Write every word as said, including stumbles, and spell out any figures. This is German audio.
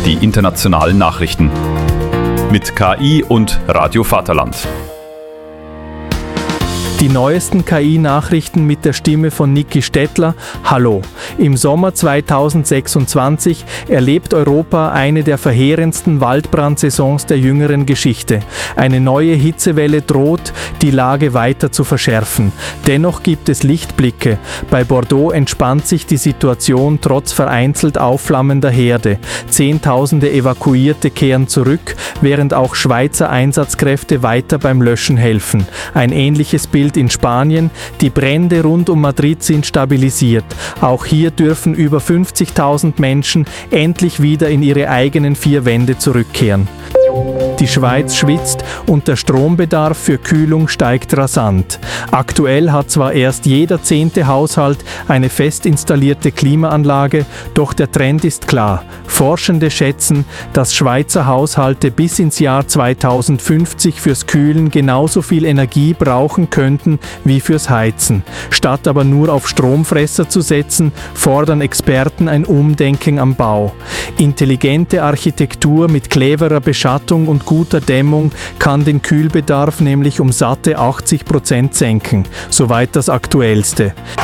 die internationalen Nachrichten. Mit K I und Radio Vaterland. Die neuesten K I-Nachrichten mit der Stimme von Niki Stettler. Hallo! Im Sommer zweitausendsechsundzwanzig erlebt Europa eine der verheerendsten Waldbrandsaisons der jüngeren Geschichte. Eine neue Hitzewelle droht, die Lage weiter zu verschärfen. Dennoch gibt es Lichtblicke. Bei Bordeaux entspannt sich die Situation trotz vereinzelt aufflammender Herde. Zehntausende Evakuierte kehren zurück, während auch Schweizer Einsatzkräfte weiter beim Löschen helfen. Ein ähnliches Bild in Spanien. Die Brände rund um Madrid sind stabilisiert. Auch hier dürfen über fünfzigtausend Menschen endlich wieder in ihre eigenen vier Wände zurückkehren. Die Schweiz schwitzt und der Strombedarf für Kühlung steigt rasant. Aktuell hat zwar erst jeder zehnte Haushalt eine fest installierte Klimaanlage, doch der Trend ist klar. Forschende schätzen, dass Schweizer Haushalte bis ins Jahr zweitausendfünfzig fürs Kühlen genauso viel Energie brauchen könnten wie fürs Heizen. Statt aber nur auf Stromfresser zu setzen, fordern Experten ein Umdenken am Bau. Intelligente Architektur mit cleverer Beschattung und guter Dämmung kann den Kühlbedarf nämlich um satte achtzig Prozent senken. Soweit das Aktuellste.